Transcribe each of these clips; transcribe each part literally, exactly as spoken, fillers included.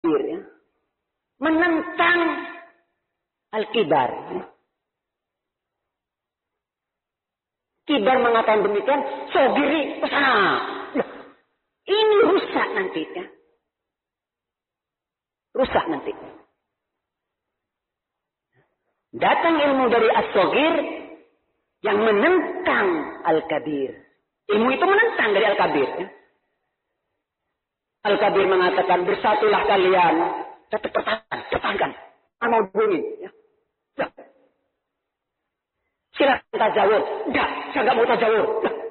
ya. Menentang al-kibar. Ya. Kibar mengatakan demikian, sogiri pesana. Loh, ini rusak nanti ya. Rusak nanti. Datang ilmu dari as-sogir yang menentang al-kabir. Ilmu itu menentang dari al-kabir. Ya. Al-kabir mengatakan bersatulah kalian. Tetap pertahankan, pertahankan. Saya mau bunyi. Ya. Ya. Silakan tajawur. Enggak, saya enggak mau tajawur.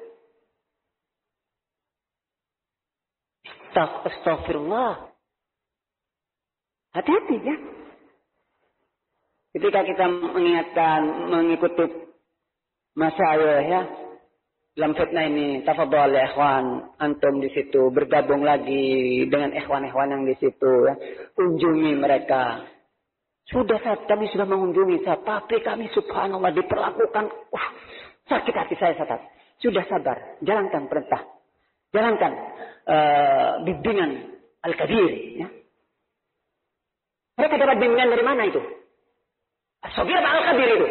Astagfirullah. Hati-hati ya. Ketika kita mengingatkan, mengikuti masyayikh ya. Dalam fitnah ini, tafadhol ya ikhwan, antum di situ bergabung lagi dengan ikhwan-ikhwan yang di situ ya. Kunjungi mereka. Sudah saat kami sudah mengunjungi saya, tapi kami subhanallah diperlakukan, wah, sakit hati saya saat. Sudah sabar, jalankan perintah. Jalankan uh, bimbingan al-kabir ya. Mereka dapat bimbingan dari mana itu? As-sogir apa al-kabir itu?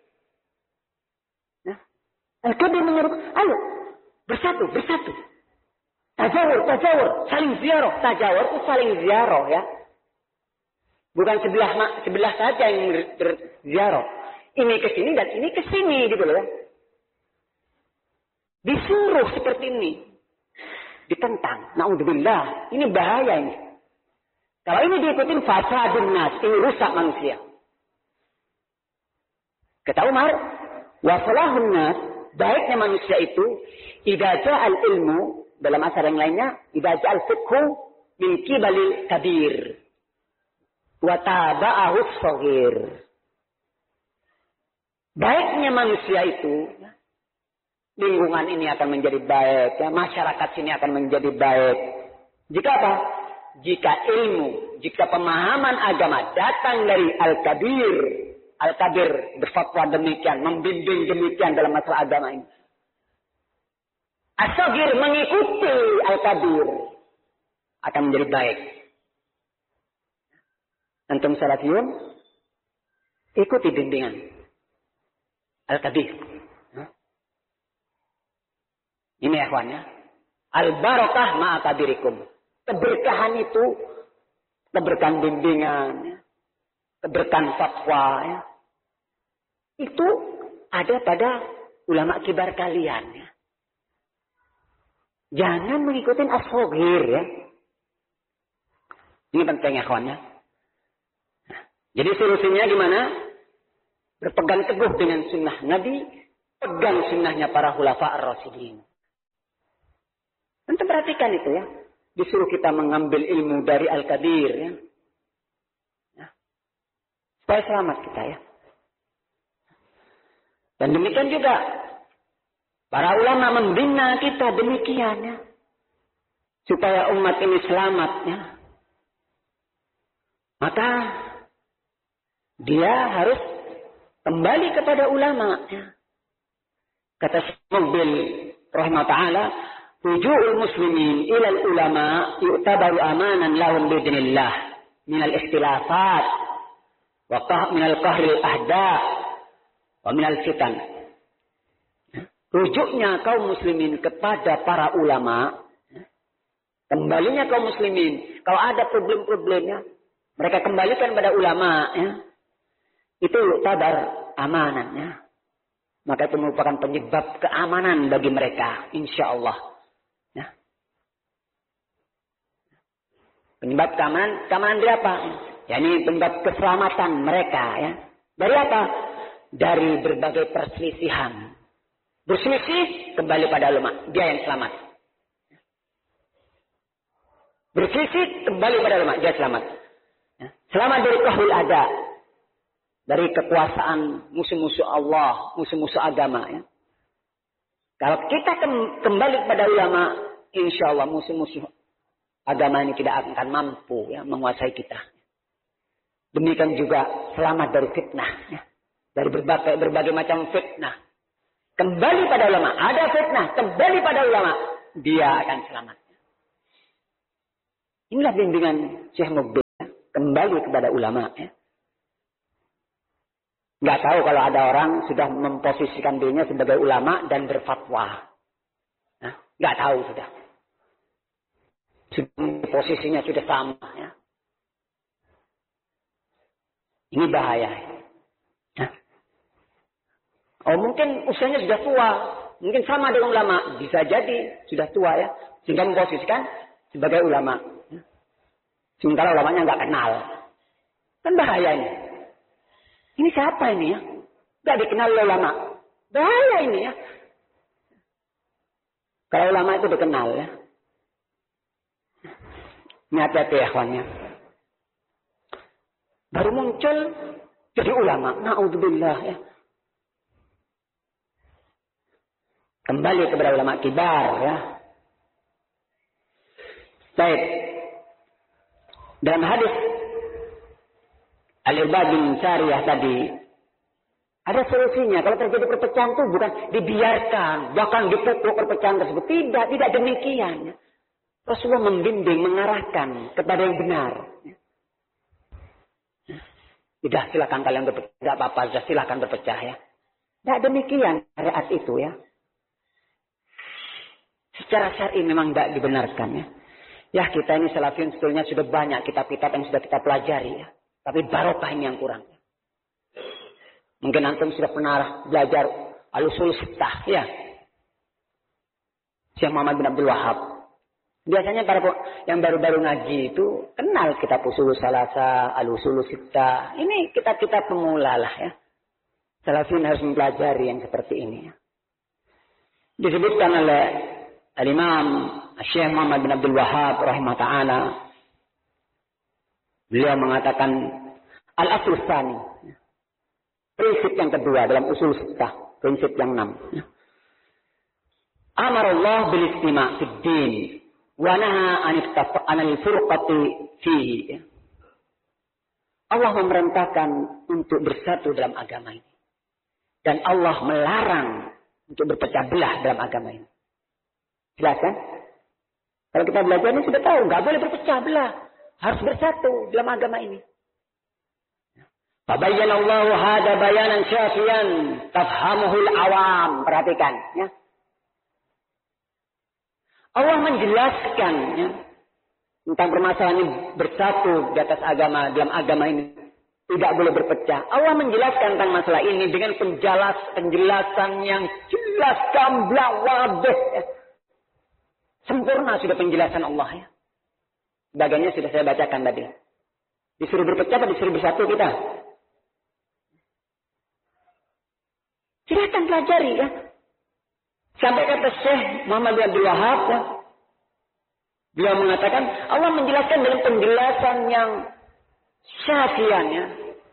Al-kabir menyuruh, ayo, bersatu, bersatu. Tajawur, tajawur, saling ziarah. Tajawur itu saling ziarah ya. Bukan sebelah sebelah saja yang berziarah. Ini ke sini dan ini ke sini gitu loh ya. Disuruh seperti ini. Ditentang. Na'udzubillah. Ini bahaya ini. Kalau ini diikutin fasadun nas, ini rusak manusia. Kata Umar, wa salahun nas, baiknya manusia itu, idza ja'al ilmu, dalam asar yang lainnya, idza ja'al fiqhu min kibalil kabir wa taba'ahu shaghir. Baiknya manusia itu, lingkungan ini akan menjadi baik, ya, masyarakat sini akan menjadi baik. Jika apa? Jika ilmu, jika pemahaman agama datang dari al-kabir, al-kabir berfatwa demikian, membimbing demikian dalam masalah agama ini. As-saghir mengikuti al-kabir akan menjadi baik. Antum salafiyun, ikuti bimbingan al-kabir. Ini ikhwannya. Al-barakah ma'akabirikum. Keberkahan itu, keberkahan bimbingan, keberkahan fatwa, ya. Itu ada pada ulama kibar kalian. Ya. Jangan mengikuti as-saghir ya. Ini pentingnya kawannya. Jadi solusinya gimana? Berpegang teguh dengan sunnah Nabi, pegang sunnahnya para khulafa ar-rasyidin. Nanti perhatikan itu ya. Disuruh kita mengambil ilmu dari al-kabir ya. Ya. Supaya selamat kita ya. Dan demikian juga para ulama membina kita demikian ya. Supaya umat ini selamat ya. Maka dia harus kembali kepada ulama ya. Kata Mubil rahimahullah ta'ala, ruju'ul muslimin ilal ulama yu'tabaru amanan lahum bidnillah minal ikhtilafat wa qah minal qahril ahda wa minal fitan. Rujuknya kaum muslimin kepada para ulama, kembalinya kaum muslimin kalau ada problem-problemnya mereka kembalikan pada ulama ya. Itu yu'tabar amanannya. Maka itu merupakan penyebab keamanan bagi mereka insyaallah. Ya. Penyebab keamanan, keamanan dari apa? Ya, ini penyebab keselamatan mereka ya. Dari apa? Dari berbagai perselisihan. Berselisih kembali pada ulama, dia yang selamat. Berselisih kembali pada ulama, dia selamat. Ya. Selamat dari qahrul ada. Dari kekuasaan musuh-musuh Allah, musuh-musuh agama ya. Kalau kita kembali kepada ulama, insya Allah musuh-musuh agama ini tidak akan mampu ya, menguasai kita. Demikian juga selamat dari fitnah. Ya. Dari berbagai, berbagai macam fitnah. Kembali pada ulama. Ada fitnah, kembali pada ulama. Dia akan selamat. Inilah bimbingan Syekh Mubil. kembali kepada ulama. Ya. Nggak tahu kalau ada orang sudah memposisikan dirinya sebagai ulama dan berfatwa. Nah, nggak tahu sudah. Posisinya sudah sama. Ya. Ini bahaya. Ya. Oh mungkin usianya sudah tua. Mungkin sama dengan ulama. Bisa jadi sudah tua ya. Sehingga memposisikan sebagai ulama. Ya. Sementara ulamanya nggak kenal. Kan bahaya ini. Ini siapa ini ya? Nggak dikenal oleh ulama. Bahaya ini ya. Kalau ulama itu dikenal ya. Ini hati-hati ya kawannya. Baru muncul jadi ulama. Na'udzubillah ya. Kembali kepada ulama kibar ya. Baik. Dalam hadis Al-Irbad bin Sariyah tadi ada solusinya. Kalau terjadi perpecahan itu bukan dibiarkan, bahkan dipukul perpecahan tersebut. Tidak, tidak demikian. Rasulullah membimbing, mengarahkan kepada yang benar. Sudah silakan kalian berpecah, tidak apa-apa, sudah silakan berpecah ya. Tidak demikian syariat itu ya. Secara syar'i memang tidak dibenarkan ya. Ya kita ini salafiyun sebetulnya sudah banyak kitab-kitab yang sudah kita pelajari ya. Tapi barokah ini yang kurang. Mungkin antum sudah pernah belajar al-usul sittah ya. Syekh Muhammad bin Abdul Wahab. Biasanya para yang baru-baru ngaji itu kenal kitab usul salasa, al-usul sittah. Ini kitab-kitab pemula lah ya. Salafiyun harus mempelajari yang seperti ini ya. Disebutkan oleh Al-Imam Syekh Muhammad bin Abdul Wahab rahimah ta'ala. Beliau mengatakan al-asl tsani. Prinsip yang kedua dalam usul sittah, prinsip yang enam. Amarallah bil istima' fid din wa naha an al-furqati fihi. Allah memerintahkan untuk bersatu dalam agama ini. Dan Allah melarang untuk berpecah belah dalam agama ini. Jelas kan? Kalau kita belajar ini sudah tahu, nggak boleh berpecah belah. Harus bersatu dalam agama ini. Fabayyanallahu hada bayanan syafiyan tafhamuhul awam. Perhatikan ya. Allah menjelaskan ya, tentang permasalahan ini bersatu di atas agama, dalam agama ini tidak boleh berpecah. Allah menjelaskan tentang masalah ini dengan penjelas penjelasan yang jelas, gamblang, wadih. Ya. Sempurna sudah penjelasan Allah ya. Bagiannya sudah saya bacakan tadi. Disuruh berpecah atau disuruh bersatu kita? Silakan pelajari ya. Sampai kata Syekh Muhammad bin Abdul Wahab ya. Beliau mengatakan Allah menjelaskan dengan penjelasan yang syafian ya.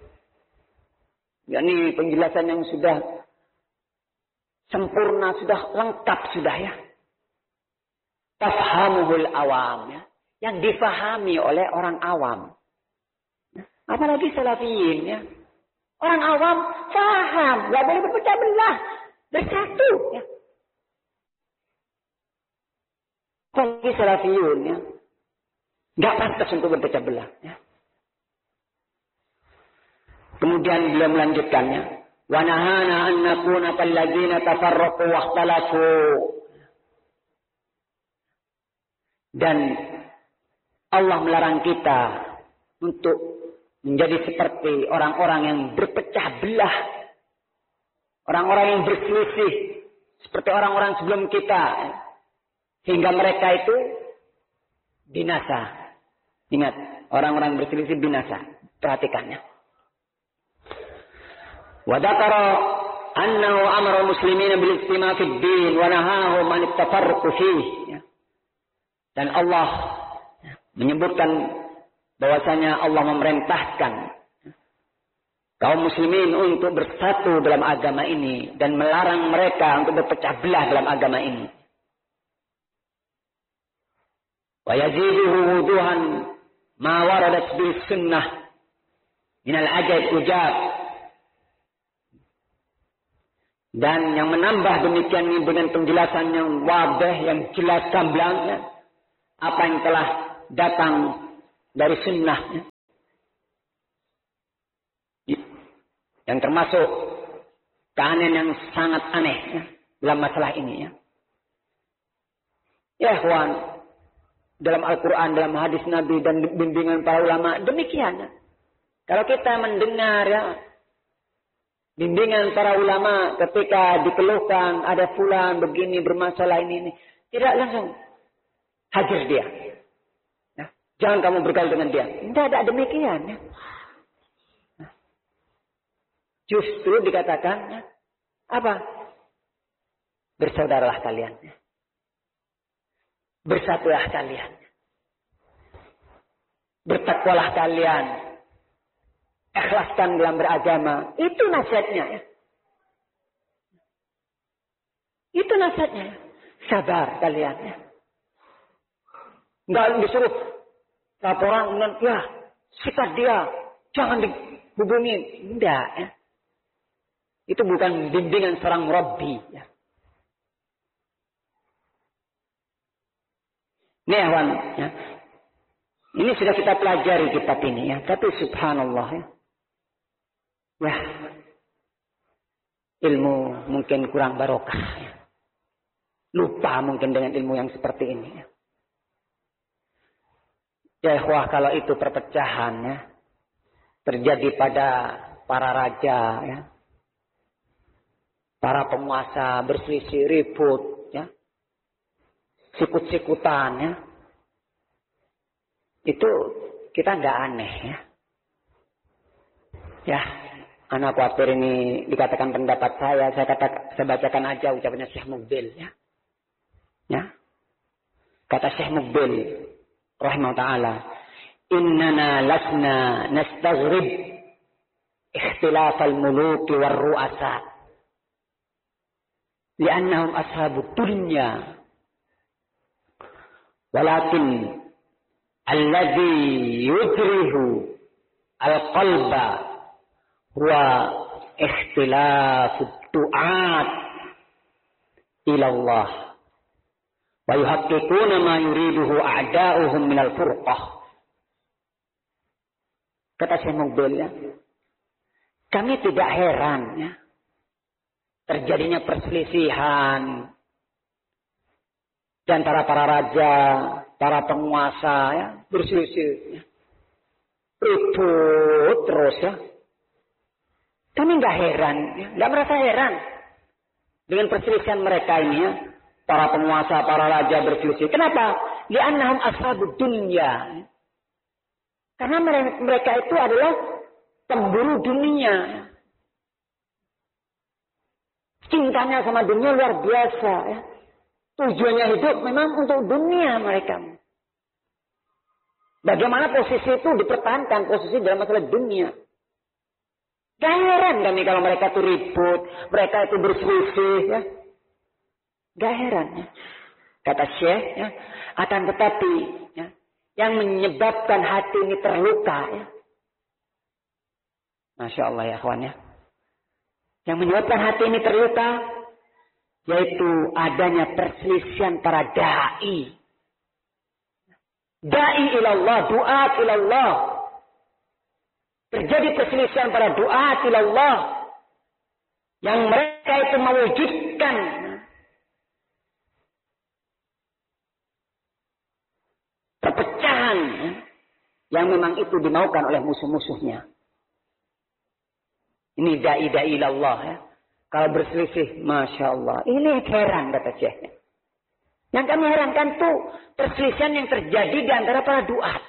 Ini penjelasan yang sudah sempurna, sudah lengkap sudah ya. Tafhamuhul awam ya. Yang difahami oleh orang awam. Apalagi salafiyin ya. Orang awam paham. Gak boleh berpecah belah. Bersatu ya. Apalagi salafiyun ya. Gak pantas untuk berpecah belah ya. Kemudian beliau melanjutkannya. Wa nahana an nakuna kalladzina tafarraqu wa ikhtalafu. Dan Allah melarang kita untuk menjadi seperti orang-orang yang berpecah belah. Orang-orang yang berselisih. Seperti orang-orang sebelum kita. Sehingga mereka itu binasa. Ingat, orang-orang berselisih binasa. Perhatikannya. Wa dzakara annahu amara muslimina bil istima' fid din wa nahahum an at-tafarruq fihi. Dan Allah menyebutkan bahwasanya Allah memerintahkan kaum muslimin untuk bersatu dalam agama ini dan melarang mereka untuk berpecah belah dalam agama ini. Wa yaziduhu wuduhan ma waradat bil sunnah min al-ajaib ujab. Dan yang menambah demikian ini dengan penjelasan yang wadih, yang jelas gamblang ya. Apa yang telah datang dari sunnah. Yang termasuk keanehan yang sangat aneh ya, dalam masalah ini ya. Ya ikhwan, dalam Al-Quran, dalam hadis Nabi dan bimbingan para ulama demikian. Ya. Kalau kita mendengar ya bimbingan para ulama ketika dikeluhkan ada fulan begini bermasalah ini ini, tidak langsung hajar dia. Ya. Jangan kamu bergaul dengan dia. Tidak ada demikian. Ya. Justru dikatakan ya, apa? Bersaudaralah kalian. Ya. Bersatulah kalian. Bertakwalah kalian. Ikhlaskan dalam beragama. Itu nasihatnya ya. Itu nasihatnya. Sabar kalian ya. Enggak disuruh laporan kemudian ya sikat dia. Jangan dihubungin. Enggak ya. Itu bukan bimbingan seorang murabbi ya. Ini ahwan ya. Ini sudah kita pelajari kitab ini ya. Tapi subhanallah ya. Ya. Ilmu mungkin kurang barokah ya. Lupa mungkin dengan ilmu yang seperti ini ya. Ya ikhwah, kalau itu perpecahan ya. Terjadi pada para raja ya. Para penguasa berselisih ribut ya. Sikut-sikutan ya. Itu kita nggak aneh ya. Ya, anak khawatir ini dikatakan pendapat saya, saya kata saya bacakan aja ucapannya Syekh Mukbil ya. Ya. Kata Syekh Mukbil rahimahullah taala, "Innana lasna nastaghrib ikhtilaf al-muluk war ru'asa. Li'annahum ashabud dunya. Walakin alladhi yudrihu al-qalba huwa ikhtilafud du'at ila Allah wa yuhaqqiquna ma yuriduhu a'da'uhum minal furqah." Kata Syekh Mukbil ya, kami tidak heran ya terjadinya perselisihan di antara para raja, para penguasa ya, berselisih ya. Ribut terus ya. Kami nggak heran, ya. Nggak merasa heran dengan perselisihan mereka ini ya. Para penguasa, para raja berselisih. Kenapa? Li'annahum ashabud dunya. Karena mereka itu adalah pemburu dunia. Cintanya sama dunia luar biasa ya. Tujuannya hidup memang untuk dunia mereka. Bagaimana posisi itu dipertahankan, posisi dalam masalah dunia. Gak heran kami kalau mereka itu ribut, mereka itu berselisih ya. Gak heran ya. Kata Syekh ya, akan tetapi ya, yang menyebabkan hati ini terluka ya. Masya Allah ya kawan ya. Yang menyebabkan hati ini terluka yaitu adanya perselisihan para da'i. Da'i ilallah, du'at ilallah. Terjadi perselisihan para du'at ilallah. Yang mereka itu mewujudkan perpecahan yang memang itu dimaukan oleh musuh-musuhnya. Ini da'i-da'i ilallah ya. Kalau berselisih, Masya Allah. Ini heran kata Syekh. Yang kami herankan tuh perselisihan yang terjadi di antara para duat.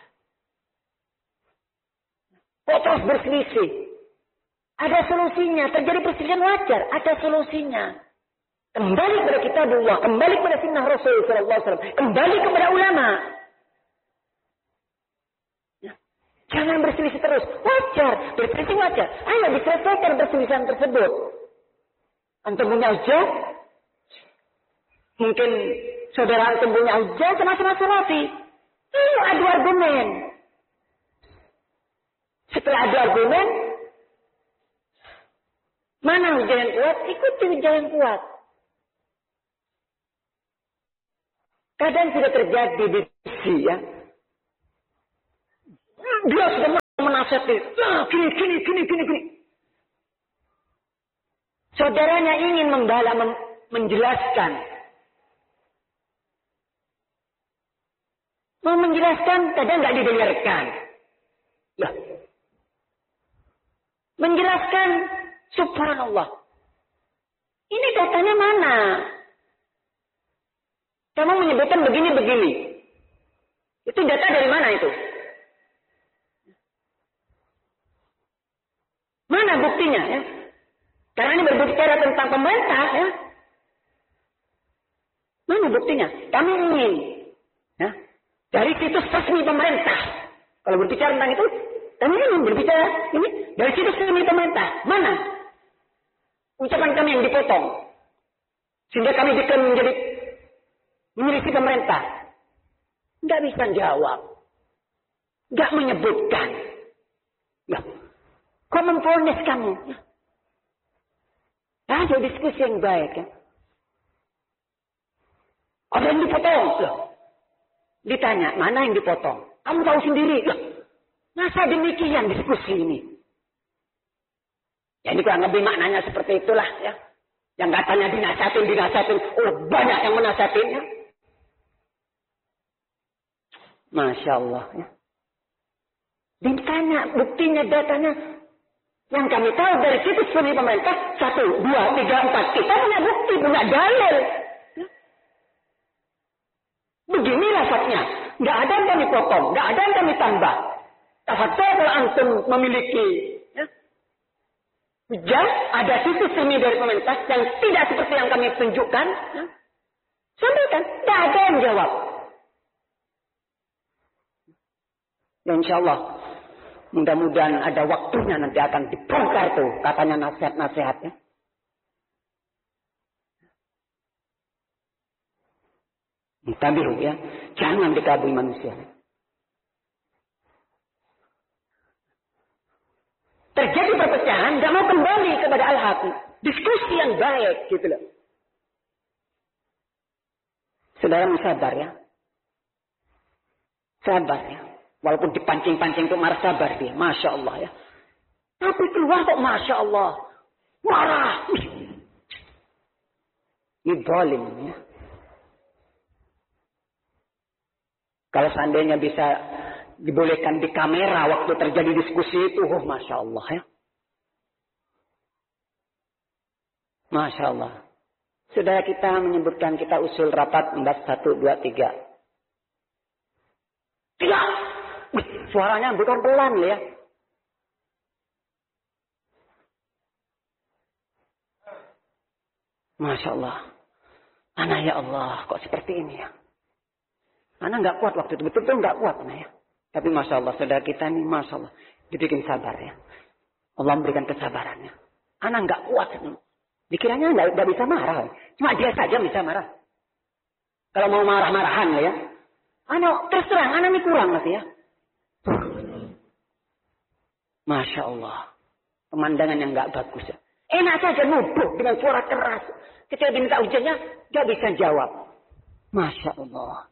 Kok terus berselisih? Ada solusinya. Terjadi perselisihan wajar. Ada solusinya. Kembali kepada kitabullah. Kembali kepada sunnah Rasul sallallahu alaihi wasallam. Kembali kepada ulama. Jangan berselisih terus. Wajar. Berselisih wajar. Ayo diselesaikan perselisihan tersebut. Antum punya hujah. Mungkin saudara antum punya hujah sama-sama salafi. Ayo adu argumen. Setelah adu argumen. Mana hujah yang kuat? Ikuti hujah yang kuat. Kadang sudah terjadi diskusi ya. Dia sudah menasihati. Nah, gini, gini, gini, gini, gini. Saudaranya ingin membala, mem menjelaskan. Mau menjelaskan, kadang nggak didengarkan. Lah. Menjelaskan, subhanallah. Ini datanya mana? Kamu menyebutkan begini-begini. Itu data dari mana itu? Mana buktinya ya? Karena ini berbicara tentang pemerintah ya. Mana buktinya? Kami ingin ya, dari situs resmi pemerintah. Kalau berbicara tentang itu, kami ingin berbicara ini dari situs resmi pemerintah. Mana? Ucapan kami yang dipotong. Sehingga kami diklaim menjadi milisi pemerintah. Nggak bisa jawab. Nggak menyebutkan. Nah, kok memfonis kamu? Ayo diskusi yang baik ya. Ada yang dipotong. Loh. Ditanya, mana yang dipotong? Kamu tahu sendiri. Loh. Masa demikian diskusi ini? Ya ini kurang lebih maknanya seperti itulah ya. Yang katanya dinasihatin, dinasihatin. Oh banyak yang menasihatinnya. Masya Allah ya. Ditanya buktinya, datanya. Yang kami tahu dari situs resmi pemerintah. Satu, dua, tiga, empat. Kita punya bukti, punya dalil. Ya. Begini lafadznya. Nggak ada yang kami potong. Nggak ada yang kami tambah. Tafadhol kalau antum memiliki. Ya. Ya, ada situs resmi dari pemerintah yang tidak seperti yang kami tunjukkan. Ya. Sampaikan. Nggak ada yang jawab. Ya insya Allah. Mudah-mudahan ada waktunya nanti akan dibongkar tuh. Katanya nasihat-nasihatnya. Tabihu ya. Jangan dikabui manusia. Terjadi perpecahan. Gak mau kembali kepada al-haq. Diskusi yang baik. Gitu loh. Saudara sabar ya. Sabar ya. Walaupun dipancing-pancing itu marah, sabar dia. Masya Allah ya. Tapi keluar kok Masya Allah. Marah. Ini zalim ya. Kalau seandainya bisa dibolehkan di kamera waktu terjadi diskusi itu. Oh Masya Allah ya. Masya Allah. Saudara kita menyebutkan kita usul rapat membahas satu, dua, tiga. Tiga. Wih, suaranya bukan pelan ya. Masya Allah. Anak ya Allah, kok seperti ini ya. Anak nggak kuat waktu itu, betul-betul nggak kuat anak ya. Tapi Masya Allah, saudara kita ini Masya Allah. Dibikin sabar ya. Allah memberikan kesabarannya. Anak nggak kuat. Dikiranya nggak, nggak bisa marah. Cuma dia saja bisa marah. Kalau mau marah-marahan ya. Anak terus terang, anak ini kurang masih ya. Masya Allah. Pemandangan yang nggak bagus ya. Enak saja nubuh dengan suara keras. Ketika diminta ujiannya, nggak bisa jawab. Masya Allah.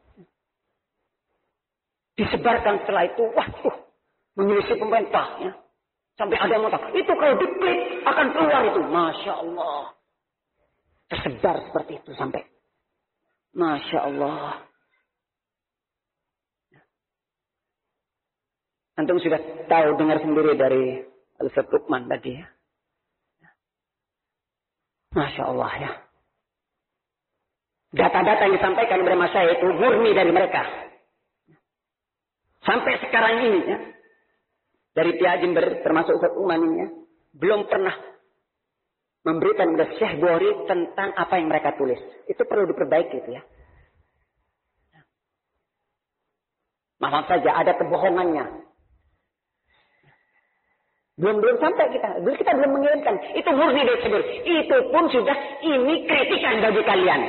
Disebarkan setelah itu, waduh, menyelisih pemerintah ya. Sampai ada yang mengatakan, itu kalau diklik akan keluar itu. Masya Allah. Tersebar seperti itu sampai. Masya Allah. Antum sudah tahu, dengar sendiri dari Al-Ustaz Lukman tadi ya. Masya Allah ya. Data-data yang disampaikan kepada masyarakat itu murni dari mereka. Sampai sekarang ini ya. Dari pihak Jember termasuk Ustaz Lukman ini ya. Belum pernah memberitahu kepada Syekh Bukhari tentang apa yang mereka tulis. Itu perlu diperbaiki itu ya. Maaf saja ada kebohongannya. Belum belum sampai kita, kita belum mengirimkan. Itu murni dari Syekh. Itu pun sudah ini kritikan bagi kalian.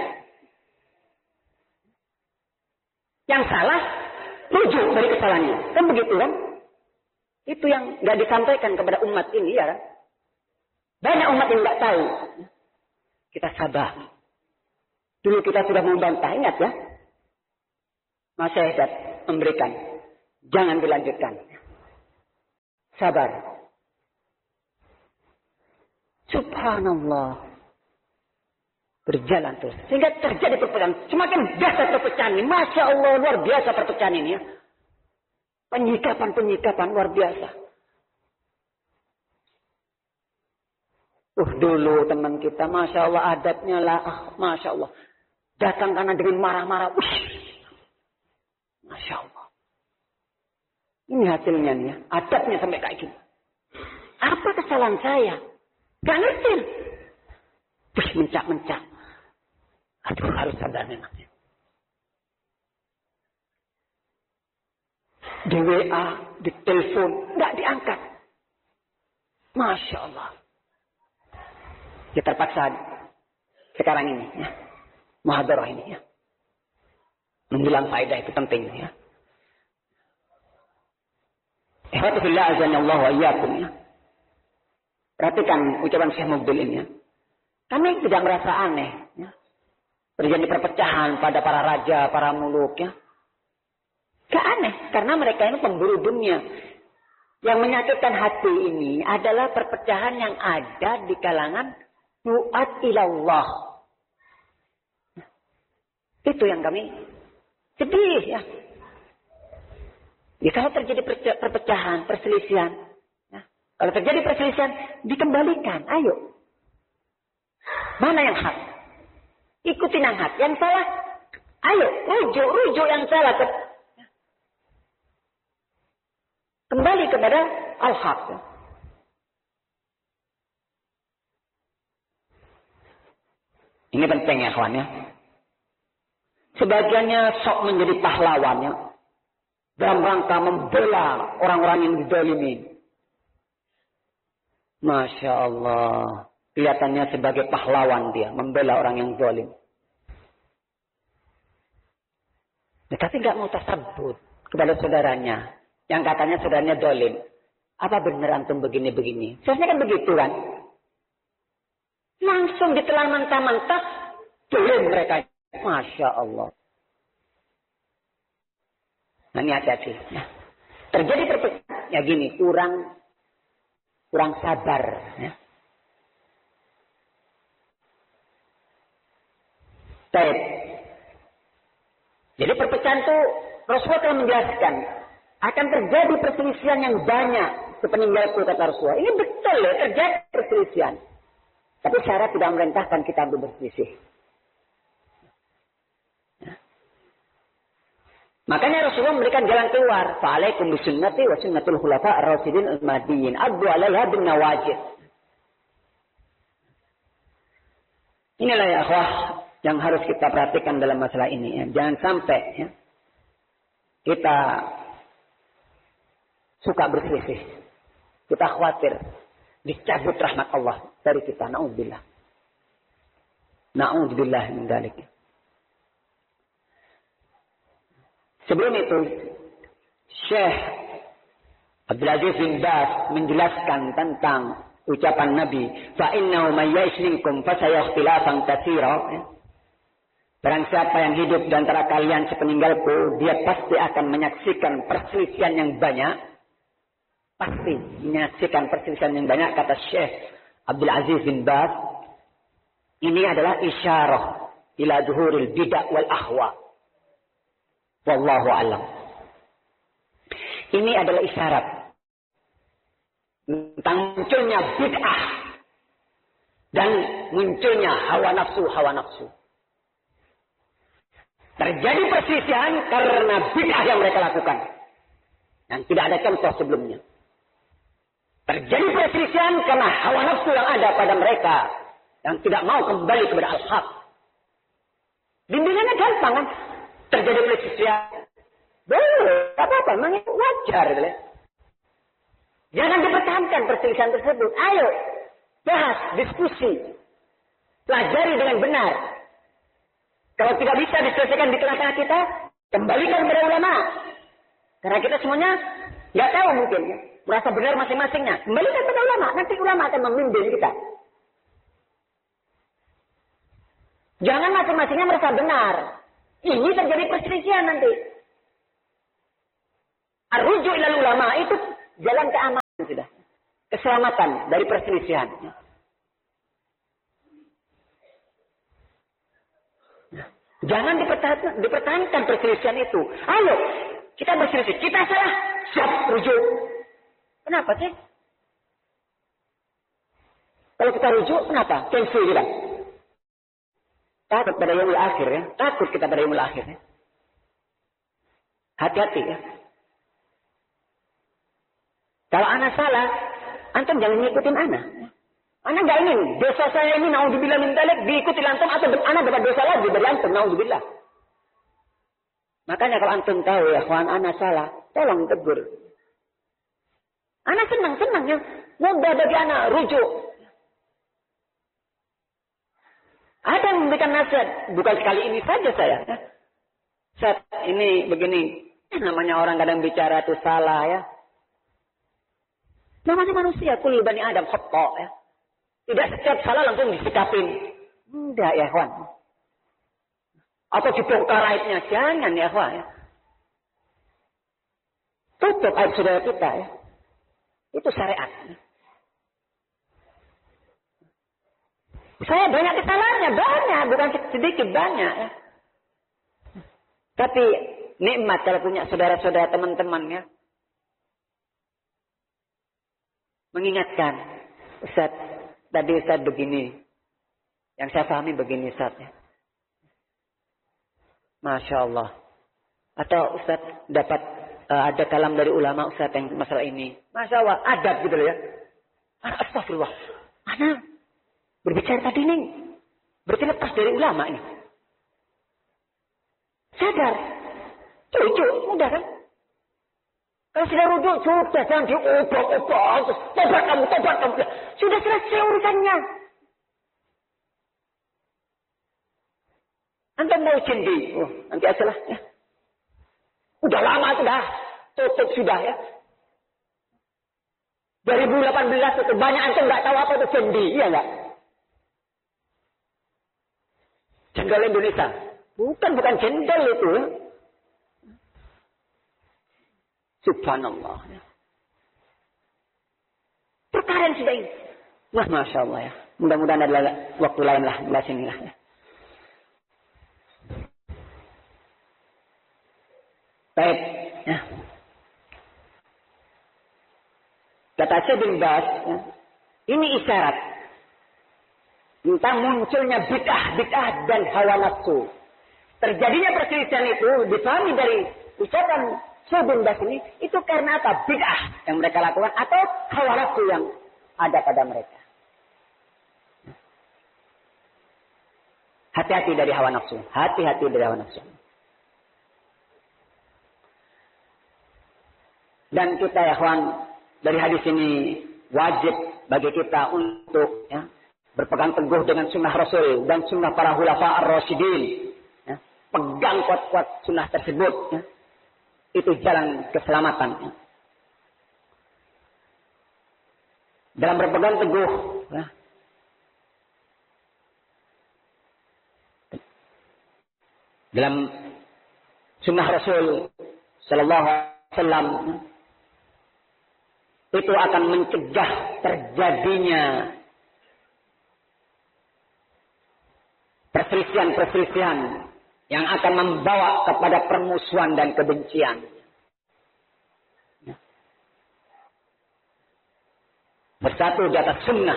Yang salah rujuk dari kesalahannya. Kan begitu kan? Itu yang nggak disampaikan kepada umat ini ya kan? Banyak umat yang nggak tahu. Kita sabar. Dulu kita sudah membantah, ingat ya? Masyarakat memberikan. Jangan dilanjutkan. Sabar. Subhanallah. Berjalan terus. Sehingga terjadi perpecahan. Semakin dahsyat perpecahan ini. Masya Allah, luar biasa perpecahan ini ya. Penyikapan-penyikapan luar biasa. Uh, dulu teman kita, Masya Allah adatnya lah. Ah, Masya Allah. Datang karena dengan marah-marah. Uh, Masya Allah. Ini hasilnya nih ya. Adatnya sampai kayak gini. Apa kesalahan saya? Gak ngerti. Terus mencak-mencak. Aduh, harus sadar memang. Di W A, di telepon, nggak diangkat. Masya Allah. Kita terpaksa sekarang ini, ya. Muhadarah ini, ya. Menjelang faedah itu penting, ya. Ihwatullah azanallah wa iyyakum, ya. Perhatikan ucapan Syekh Mubil ini, ya. Kami tidak merasa aneh, ya. Terjadi perpecahan pada para raja, para muluk, ya. Gak aneh, karena mereka ini pemburu dunia. Yang menyakitkan hati ini adalah perpecahan yang ada di kalangan duat ilallah. Itu yang kami sedih, ya. Ya kalau terjadi perpecahan, perselisihan. Ya. Kalau terjadi perselisihan, dikembalikan, ayo. Mana yang hak? Ikutin yang hak. Yang salah, ayo, rujuk, rujuk yang salah. Kembali kepada al-haq. Ini penting ya kawan ya. Sebagiannya sok menjadi pahlawannya. Dalam rangka membela orang-orang yang dizalimi. Masya Allah. Kelihatannya sebagai pahlawan dia. Membela orang yang zalim. Nah, tapi nggak mau tersebut kepada saudaranya. Yang katanya saudaranya zalim. Apa benar antum begini-begini? Seharusnya kan begitu kan? Langsung ditelan mentah-mentah. Zalim mereka. Masya Allah. Nah ini hati-hati. Nah, terjadi perpecahan. Ya gini, kurang kurang sabar. Ya. Baik. Jadi perpecahan itu Rasulullah telah menjelaskan akan terjadi perselisihan yang banyak sepeninggalku kata Rasulullah. Ini betul ya terjadi perselisihan. Tapi syarat tidak memerintahkan kita untuk berselisih. Ya. Makanya Rasulullah memberikan jalan keluar. Fa'alaikum bisunnati wa sunnatul khulafa ar-rasyidin al-mahdiyyin. Addu 'alaiha bin nawajid. Inilah ya akhwah yang harus kita perhatikan dalam masalah ini. Ya. Jangan sampai ya, kita suka berselisih. Kita khawatir dicabut rahmat Allah dari kita. Na'udzubillah. Na'udzubillah min dzalik. Sebelum itu, Syekh Abdul Aziz bin Baz menjelaskan tentang ucapan Nabi, fa innahu may ya'ish minkum fa sayakhtilafan katsira. Barang siapa yang hidup di antara kalian sepeninggalku, dia pasti akan menyaksikan perselisihan yang banyak. Pasti menyaksikan perselisihan yang banyak, kata Syekh Abdul Aziz bin Baz. Ini adalah isyarah ila zuhuril bid'ah wal ahwa. Wallahu a'lam. Ini adalah isyarat tentang munculnya bid'ah dan munculnya hawa nafsu hawa nafsu. Terjadi perselisihan karena bid'ah yang mereka lakukan. Yang tidak ada contoh sebelumnya. Terjadi perselisihan karena hawa nafsu yang ada pada mereka. Yang tidak mau kembali kepada al-haq. Bimbingannya gampang kan. Terjadi perselisihan. Boleh. Tak apa-apa. Memang itu wajar. Boleh. Jangan dipertahankan perselisihan tersebut. Ayo. Bahas. Diskusi. Pelajari dengan benar. Kalau tidak bisa diselesaikan di tengah-tengah kita, kembalikan kepada ulama. Karena kita semuanya nggak tahu mungkin, ya, merasa benar masing-masingnya. Kembalikan kepada ulama, nanti ulama akan membimbing kita. Jangan masing-masingnya merasa benar. Ini terjadi perselisihan nanti. Ar-ruju' ilal ulama itu jalan keamanan sudah, keselamatan dari perselisihan. Jangan dipertahankan, dipertahankan perselisihan itu. Ayo, kita berselisih. Kita salah. Siap rujuk. Kenapa sih? Kalau kita rujuk, kenapa? Cancel kita. Takut pada yaumul akhir ya. Takut kita pada yaumul akhir ya. Hati-hati ya. Kalau anak salah, antum jangan ngikutin anak. Anak gak ingin dosa saya ini naudzubillah min dzalik diikuti antum atau anak dapat dosa lagi dari antum naudzubillah. Makanya kalau antum tahu ya, kawan anak salah, tolong tegur. Anak senang-senang ya, mudah bagi anak rujuk. Ada yang memberikan nasihat, bukan sekali ini saja saya. Saat ini begini, namanya orang kadang bicara itu salah ya. Namanya manusia, kullu bani Adam khata ya. Tidak setiap salah langsung disikapin. Tidak ya kawan. Atau dibongkar aibnya. Jangan ya kawan ya. Tutup aib saudara kita ya. Itu syariat. Saya banyak kesalahannya. Banyak. Bukan sedikit. Banyak ya. Tapi nikmat kalau punya saudara-saudara teman-teman ya. Mengingatkan. Ustaz, tadi Ustaz begini. Yang saya pahami begini Ustaz ya. Masya Allah. Atau Ustaz dapat uh, ada kalam dari ulama Ustaz yang masalah ini. Masya Allah. Adab gitu loh ya. Astagfirullah. Mana berbicara tadi nih. Berarti lepas dari ulama ini. Sadar. Cucu. Mudah kan? Kalau sudah rujuk, sudah jangan diobok-obok. Tobat kamu, tobat kamu. Sudah selesai urusannya. Anda mau cindi. Oh, nanti aja lah. Ya. Udah lama sudah. Tutup sudah ya. dua ribu delapan belas itu banyak antum nggak tahu apa itu cindi. Iya nggak? Cendol Indonesia. Bukan, bukan cendol itu. Ya. Subhanallah. Perkara yang sudah ini. Wah, Masya Allah ya. Mudah-mudahan ada waktu lain lah. Di sini lah ya. Baik. Ya. Kata Syekh bin Baz. Ya. Ini isyarat. Tentang munculnya bid'ah-bid'ah dan hawa nafsu. Terjadinya perselisihan itu dipahami dari ucapan Syekh bin Baz ini, itu karena apa? Bid'ah yang mereka lakukan atau hawa nafsu yang ada pada mereka. Hati-hati dari hawa nafsu. Hati-hati dari hawa nafsu. Dan kita ya kawan, dari hadis ini wajib bagi kita untuk ya, berpegang teguh dengan sunnah Rasul dan sunnah para khulafa ar-rasyidin. Ya. Pegang kuat-kuat sunnah tersebut. Ya. Itu jalan keselamatan. Dalam berpegang teguh. Ya. Dalam sunnah Rasul Sallallahu Alaihi Wasallam. Itu akan mencegah terjadinya perselisihan-perselisihan yang akan membawa kepada permusuhan dan kebencian. Bersatu di atas sunnah.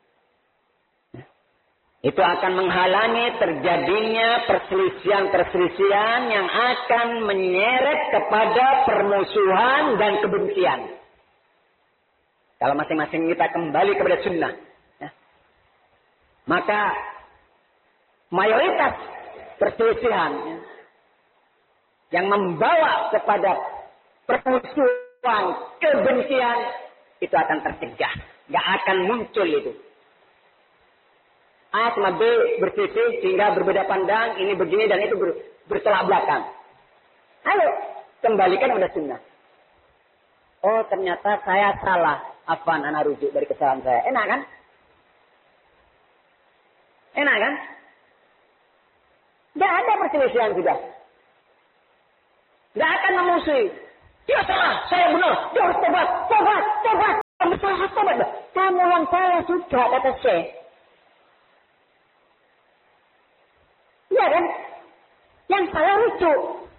Itu akan menghalangi terjadinya perselisihan-perselisihan yang akan menyeret kepada permusuhan dan kebencian. Kalau masing-masing kita kembali kepada sunnah. Maka mayoritas perselisihan ya, yang membawa kepada permusuhan, kebencian itu akan tercegah, nggak akan muncul itu. A sama B berselisih sehingga berbeda pandang, ini begini dan itu ber, bertolak belakang. Ayo kembalikan pada sunnah. Oh ternyata saya salah, apaan anak rujuk dari kesalahan saya, enak kan? Enak kan? Tidak ada perselisihan sudah. Tidak akan memusuhi. Dia salah, saya benar. Dia harus tobat, tobat, tobat. Kamu salah, tobat. Kamu yang salah sudah, kata Syekh. Iya kan? Yang salah rujuk.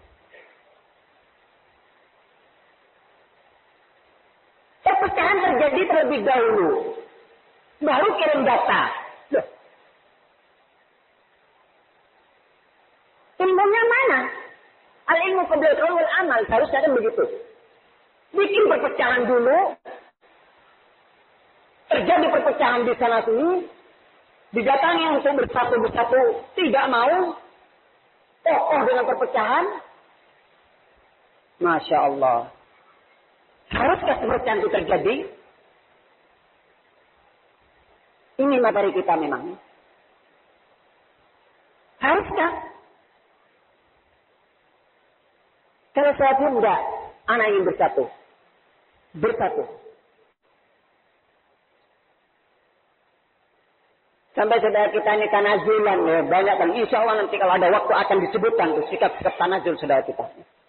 Perpecahan terjadi terlebih dahulu. Baru kirim data. Loh. Ilmunya mana? Al-ilmu qabla al-qaul wal amal. Harusnya kan begitu. Bikin perpecahan dulu. Terjadi perpecahan di sana sini. Didatangi untuk bersatu-bersatu. Tidak mau. Kokoh dengan perpecahan. Masya Allah. Haruskah perpecahan itu terjadi? Ini materi kita memang. Haruskah? Kalau saya pun enggak, anak ingin bersatu. Bersatu. Sampai saudara kita ini tanazulan ya, banyak kan. Insya Allah nanti kalau ada waktu akan disebutkan tuh sikap-sikap tanazul saudara kita.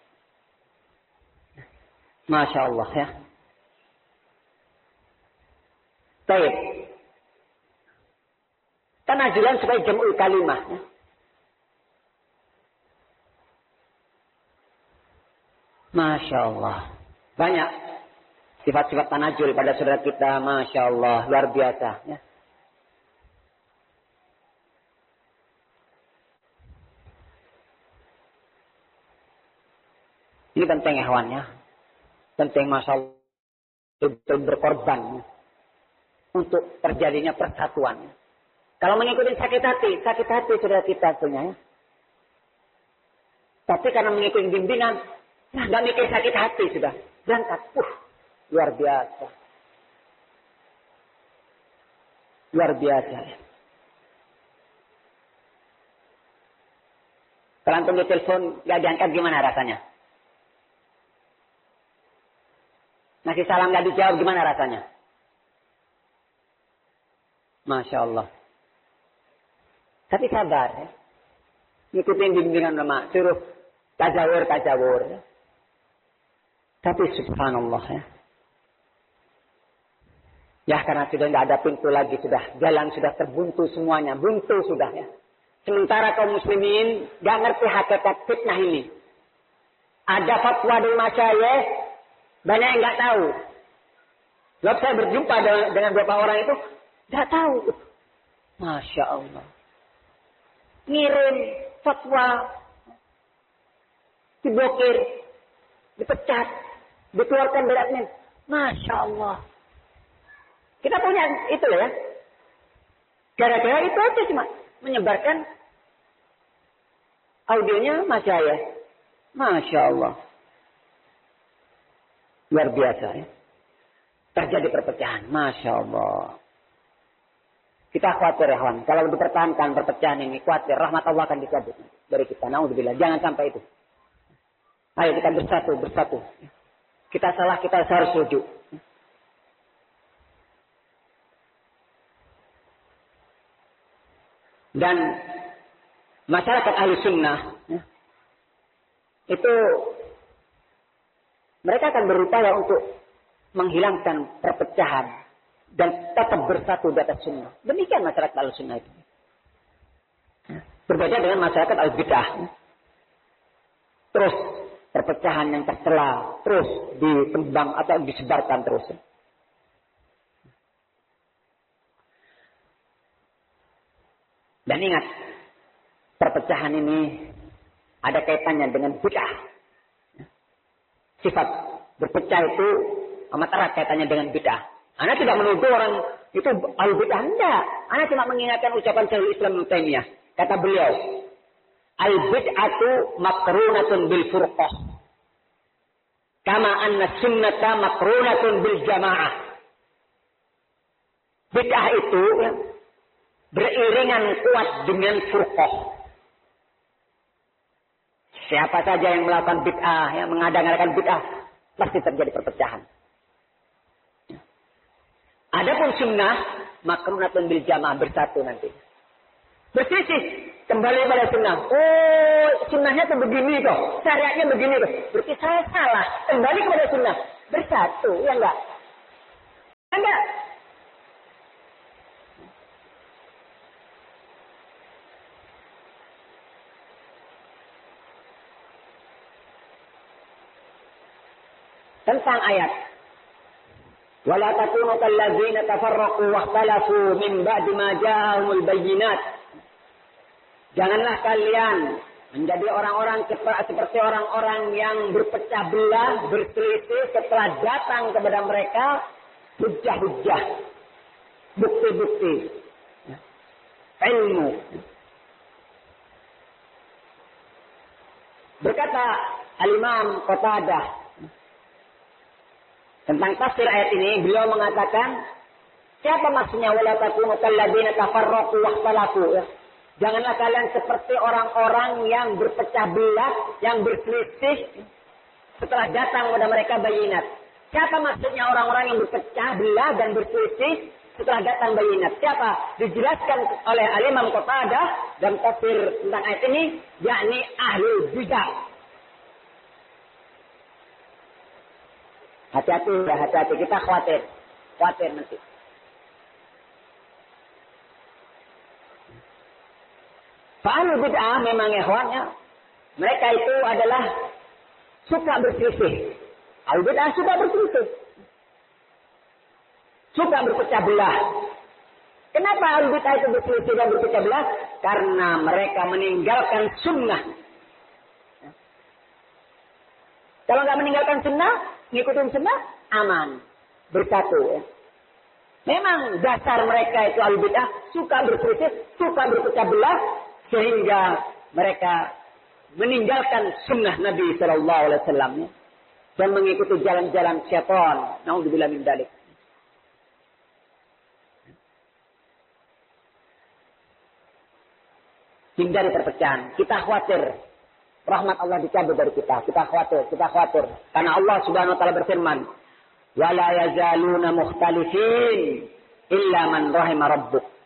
Masya Allah ya. Baik. Tanazulan sebagai jam'ul kalimah. Ya. Masya Allah. Banyak sifat-sifat tanazul pada saudara kita. Masya Allah. Luar biasa. Ya. Ini penting ya, penting masalah betul berkorban untuk terjadinya persatuan. Kalau mengikuti sakit hati, sakit hati sudah kita punya. Ya. Tapi karena mengikuti bimbingan, nah nggak mikir sakit hati sudah berangkat. Uh, luar biasa, luar biasa. Kalau antum di telepon nggak diangkat gimana rasanya? Ngasih salam gak dijawab gimana rasanya? Masya Allah. Tapi sabar ya. Ngikutin bimbingan ulama. Suruh tajawur-tajawur ya. Tapi subhanallah ya. Ya karena sudah gak ada pintu lagi sudah. Jalan sudah terbuntu semuanya. Buntu sudah ya. Sementara kaum muslimin gak ngerti hakikat fitnah ini. Ada fatwa dari masyayikh. Banyak yang nggak tahu. Lalu saya berjumpa dengan, dengan beberapa orang itu, nggak tahu. Masya Allah. Ngirim fatwa, diblokir, dipecat, dikeluarkan dari admin. Masya Allah. Kita punya itu ya. Gara-gara itu aja cuma menyebarkan audionya Masya Allah. Masya Allah. Luar biasa ya. Terjadi perpecahan. Masya Allah. Kita khawatir ya kawan. Kalau dipertahankan perpecahan ini khawatir. Rahmat Allah akan dicabut dari kita. Naudzubillah. Jangan sampai itu. Ayo kita bersatu. Bersatu. Kita salah. Kita harus rujuk. Dan masyarakat ahli sunnah. Ya, itu mereka akan berupaya untuk menghilangkan perpecahan dan tetap bersatu di atas sunnah. Demikian masyarakat al-sunnah itu. Berbeda dengan masyarakat al-bid'ah. Terus perpecahan yang tercela terus dikembang atau disebarkan terus. Dan ingat, perpecahan ini ada kaitannya dengan bid'ah. Sifat berpecah itu amat erat kaitannya dengan bid'ah. Anda tidak menuduh orang itu al-bid'ah. Tidak. Anda cuma mengingatkan ucapan Syekhul Islam Ibnu Taimiyah. Kata beliau, al-bid'atu makrunatun bil furqah. Kama anna sunnata makrunatun bil jamaah. Bid'ah itu ya, beriringan kuat dengan furqah. Siapa saja yang melakukan bid'ah, yang mengada-ngadakan bid'ah, pasti terjadi perpecahan. Adapun sunnah, makrunatun bil jamaah, bersatu nanti. Bersisih, kembali pada sunnah. Oh, sunnahnya tuh begini kok, syariatnya begini kok. Berarti saya salah, kembali kepada sunnah. Bersatu, ya enggak? Enggak. tentang ayat. Wala takunu kalladzina tafarraqu wakhtalafu min ba'di ma ja'ahumul bayyinat. Janganlah kalian menjadi orang-orang seperti orang-orang yang berpecah belah, berselisih setelah datang kepada mereka hujjah-hujjah, bukti-bukti, ilmu. Berkata Al-Imam Qatadah tentang tafsir ayat ini, beliau mengatakan, siapa maksudnya wala takunu kalladzina tafarraqu wakhtalafu, ya? Janganlah kalian seperti orang-orang yang berpecah belah, yang berselisih setelah datang kepada mereka bayinat. Siapa maksudnya orang-orang yang berpecah belah dan berselisih setelah datang bayinat? Siapa? Dijelaskan oleh Al-Imam Qatadah dalam tafsir tentang ayat ini, yakni ahlul bidah. Hati-hati ya, hati-hati. Kita khawatir. Khawatir nanti. Ahlul bid'ah memang ikhwannya, mereka itu adalah suka berselisih. Ahlul bid'ah suka berselisih. Suka berpecah belah. Kenapa ahlul bid'ah itu berselisih dan berpecah belah? Karena mereka meninggalkan sunnah. Kalau nggak meninggalkan sunnah, ngikutin sunnah, aman. Bersatu. Memang dasar mereka itu ahlul bid'ah suka berselisih, suka berpecah belah. Sehingga mereka meninggalkan sunnah Nabi Sallallahu Alaihi Wasallam dan mengikuti jalan-jalan syaitan. Naudzubillah min dzalik. Hindari perpecahan. Kita khawatir rahmat Allah dicabut dari kita. Kita khawatir, kita khawatir. Karena Allah Subhanahu Wa Taala berfirman, "Wala yazaluna mukhtalifin illa man rahima rabbuk."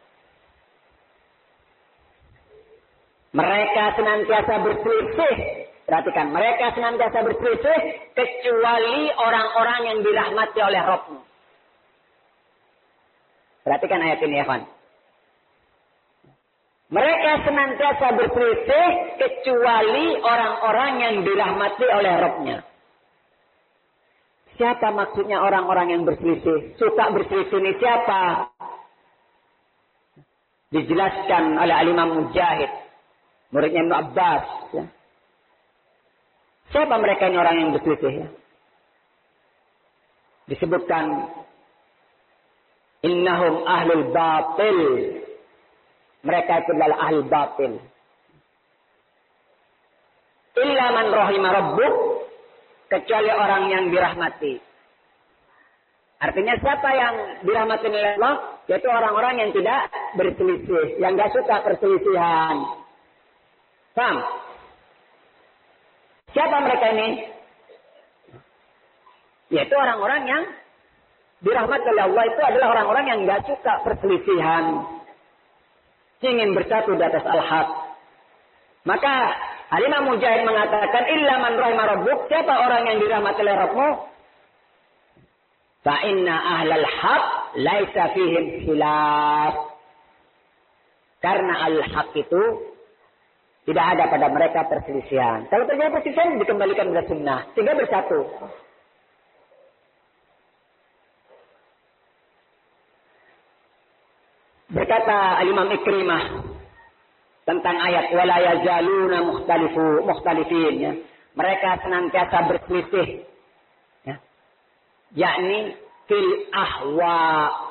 Mereka senantiasa berselisih. Perhatikan, mereka senantiasa berselisih kecuali orang-orang yang dirahmati oleh Rabb-Mu. Perhatikan ayat ini ya, kawan. Mereka senantiasa berselisih kecuali orang-orang yang dirahmati oleh Rabb-Nya. Siapa maksudnya orang-orang yang berselisih? Suka berselisih ini siapa? Dijelaskan oleh Al-Imam Mujahid, muridnya Ibnu Abbas. Ya. Siapa mereka ini orang yang berselisih? Ya? Disebutkan, innahum ahlul batil. Mereka itu adalah ahlul batil. Illa man rahima rabbuk, kecuali orang yang dirahmati. Artinya siapa yang dirahmati oleh Allah? Yaitu orang-orang yang tidak berselisih, yang tidak suka perselisihan. Paham? Siapa mereka ini? Yaitu orang-orang yang dirahmati oleh Allah itu adalah orang-orang yang nggak suka perselisihan, ingin bersatu di atas al-haq. Maka Al-Imam Mujahid mengatakan, illa man rahima rabbuk, siapa orang yang dirahmati oleh Rabbmu? Fa inna ahlal haq laisa fihim khilaf. Karena al-haq itu tidak ada pada mereka perselisihan. Kalau terjadi perselisihan, dikembalikan kepada sunnah. Sehingga bersatu. Berkata Al-Imam Ikrimah tentang ayat wala yazaluna mukhtalifu mukhtalifin, ya. Mereka senantiasa berselisih, ya. Yakni fil ahwa,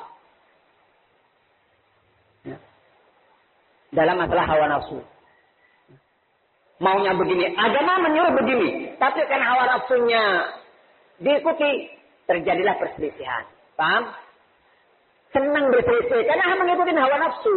ya. Dalam masalah hawa nafsu. Maunya begini, agama menyuruh begini, tapi kan hawa nafsunya diikuti, terjadilah perselisihan. Paham? Senang berselisih karena mengikuti hawa nafsu.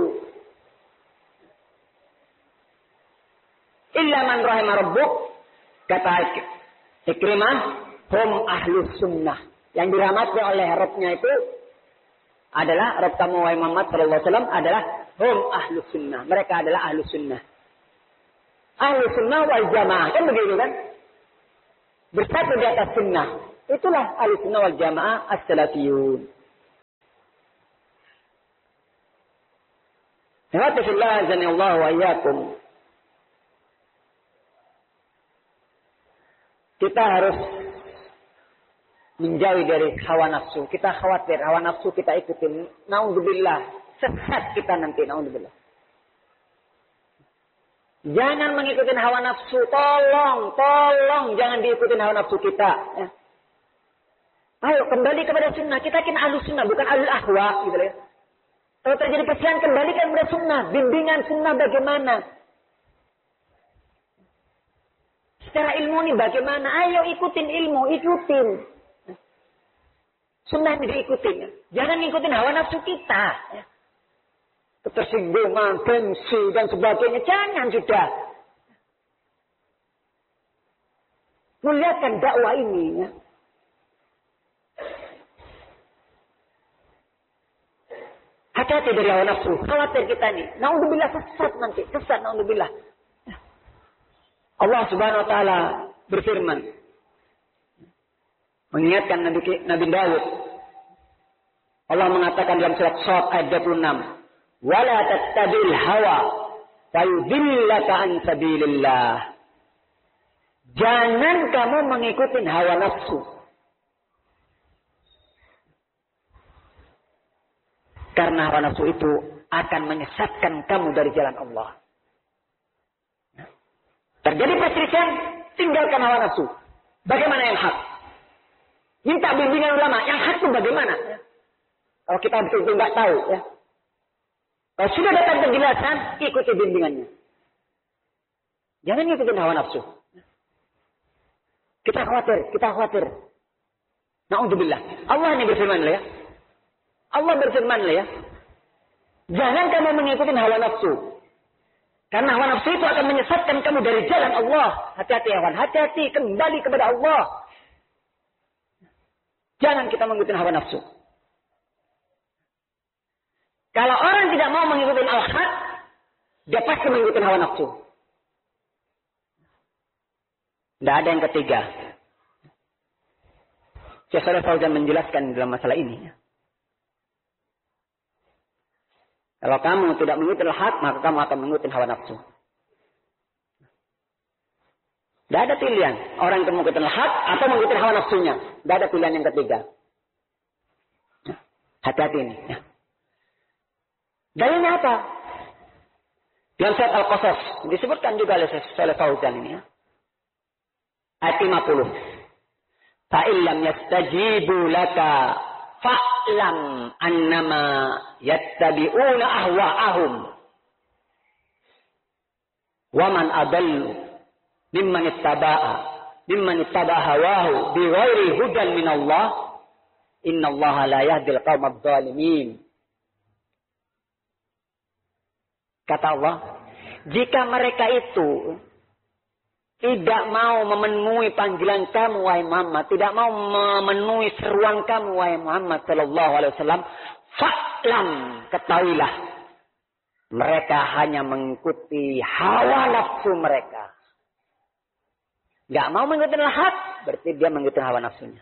Illa man rahima rabbuk, kata Ikrimah, hum ahlus sunnah. Yang dirahmati oleh Rabb-nya itu adalah Rabb kamu wahai Muhammad sallallahu alaihi wasallam adalah hum ahlus sunnah. Mereka adalah ahlus sunnah. Ahlus sunnah wal jamaah, kan begitu kan? Bersatu di atas sunnah. Itulah ahlus sunnah wal jamaah as-salafiyun. Alhamdulillah azanillahu wa iyyakum. Kita harus menjauhi dari hawa nafsu. Kita khawatir hawa nafsu kita ikutin. Naudzubillah, sesat kita nanti. Naudzubillah. Jangan mengikuti hawa nafsu. Tolong, tolong jangan diikutin hawa nafsu kita. Ya. Ayo kembali kepada sunnah. Kita kan ahlus sunnah, bukan ahlul ahwa. Gitu ya. Kalau terjadi perselisihan, kembalikan kepada sunnah. Bimbingan sunnah bagaimana? Secara ilmu ini bagaimana? Ayo ikutin ilmu, ikutin. Sunnah ini diikutin. Ya. Jangan ikutin hawa nafsu kita. Ya. Ketersinggungan, gengsi, dan sebagainya. Jangan sudah. Melihatkan dakwah ini. Ya. Hati-hati dari hawa nafsu. Khawatir kita nih. Naudzubillah sesat nanti. Sesat, naudzubillah. Allah subhanahu wa ta'ala berfirman. Mengingatkan Nabi, Nabi Daud. Allah mengatakan dalam surat Shad ayat dua puluh enam. Wala tattabi'il hawa fayudillaka an sabilillah. Jangan kamu mengikuti hawa nafsu. Karena hawa nafsu itu akan menyesatkan kamu dari jalan Allah. Terjadi perselisihan, tinggalkan hawa nafsu. Bagaimana yang hak? Minta bimbingan ulama. Yang hak itu bagaimana? Kalau kita betul-betul nggak tahu, ya. Kalau sudah datang penjelasan, ikuti bimbingannya. Jangan ikutin hawa nafsu. Kita khawatir, kita khawatir. Na'udzubillah. Allah ini berfirman ya. Allah berfirman ya. Jangan kamu mengikuti hawa nafsu. Karena hawa nafsu itu akan menyesatkan kamu dari jalan Allah. Hati-hati ya kawan, hati-hati kembali kepada Allah. Jangan kita mengikuti hawa nafsu. Kalau orang tidak mau mengikuti al-haq, dia pasti mengikuti hawa nafsu. Tidak ada yang ketiga. Syekh Shalih Fauzan menjelaskan dalam masalah ini. Kalau kamu tidak mengikuti al-haq, maka kamu akan mengikuti hawa nafsu. Tidak ada pilihan. Orang yang mengikuti al-haq atau mengikuti hawa nafsunya. Tidak ada pilihan yang ketiga. Hati-hati ini. Dalilnya apa? Dalam surat Al-Qasas disebutkan juga oleh Syekh Shalih Fauzan ini. Ayat lima puluh. Fa'illam yastajibu laka fa'lam annama yattabi'una ahwa'ahum. Wa man adallu mimman ittaba'a mimman ittaba'a hawahu bighairi hudan minallah. Innallaha la yahdil qaumadh dhalimin. Kata Allah, jika mereka itu tidak mau memenuhi panggilan kamu, wahai Muhammad, tidak mau memenuhi seruan kamu, wahai Muhammad sallallahu alaihi wasallam, fa'lam, ketahuilah, mereka hanya mengikuti hawa nafsu mereka. Gak mau mengikuti al-haq, berarti dia mengikuti hawa nafsunya.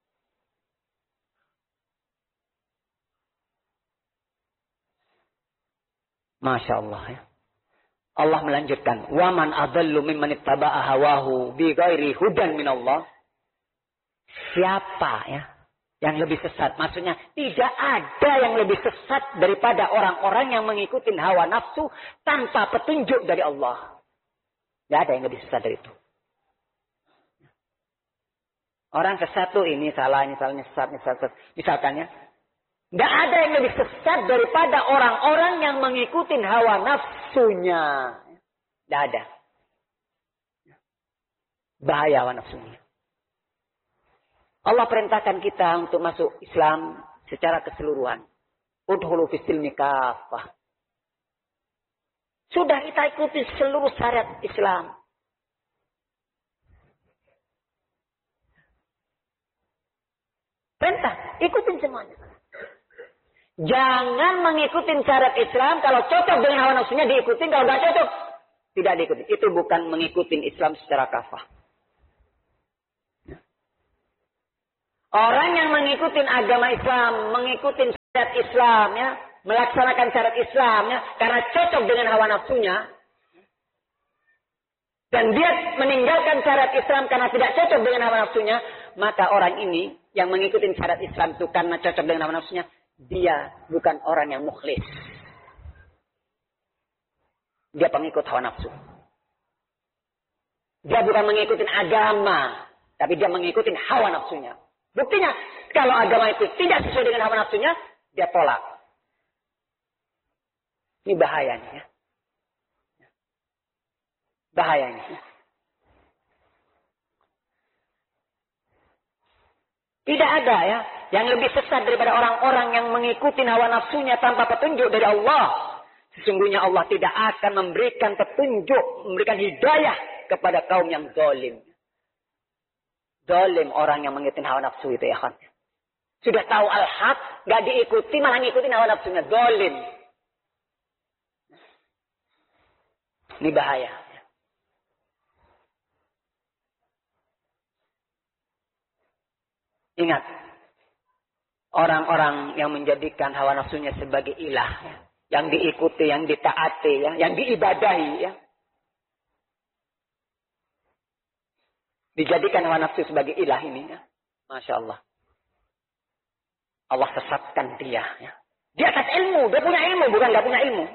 Masya Allah ya. Allah melanjutkan, waman adallu mimman ittaba'a hawahu bi ghairi hudan minallah. Siapa ya yang lebih sesat? Maksudnya tidak ada yang lebih sesat daripada orang-orang yang mengikuti hawa nafsu tanpa petunjuk dari Allah. Tidak ada yang lebih sesat dari itu. Orang sesat tuh ini salah, ini salah, ini sesat, ini sesat. Misalkan ya, tidak ada yang lebih sesat daripada orang-orang yang mengikuti hawa nafsunya. Tidak ada. Bahaya hawa nafsunya. Allah perintahkan kita untuk masuk Islam secara keseluruhan. Udhulu fis-silmi kaffah. Sudah kita ikuti seluruh syariat Islam. Perintah, ikutin semuanya. Jangan mengikuti syariat Islam. Kalau cocok dengan hawa nafsunya diikuti. Kalau tidak cocok, tidak diikuti. Itu bukan mengikuti Islam secara kafah. Orang yang mengikuti agama Islam, mengikuti syariat Islam, ya, melaksanakan syariat Islam, ya, karena cocok dengan hawa nafsunya, dan dia meninggalkan syariat Islam karena tidak cocok dengan hawa nafsunya, maka orang ini yang mengikuti syariat Islam itu karena cocok dengan hawa nafsunya, dia bukan orang yang mukhlis. Dia pengikut hawa nafsu. Dia bukan mengikuti agama, tapi dia mengikuti hawa nafsunya. Buktinya, kalau agama itu tidak sesuai dengan hawa nafsunya, dia tolak. Ini bahayanya. Bahayanya. Tidak ada ya yang lebih sesat daripada orang-orang yang mengikuti hawa nafsunya tanpa petunjuk dari Allah. Sesungguhnya Allah tidak akan memberikan petunjuk, memberikan hidayah kepada kaum yang zalim. Zalim orang yang mengikuti hawa nafsu itu ya kan. Sudah tahu al-haq, gak diikuti, malah ngikutin hawa nafsunya. Zalim. Ini bahaya. Ingat, orang-orang yang menjadikan hawa nafsunya sebagai ilah, ya, yang diikuti, yang ditaati, ya, yang diibadahi, ya. Dijadikan hawa nafsu sebagai ilah ini, ya. Masya Allah. Allah sesatkan dia. Ya. Dia atas ilmu, dia punya ilmu, bukan gak punya ilmu.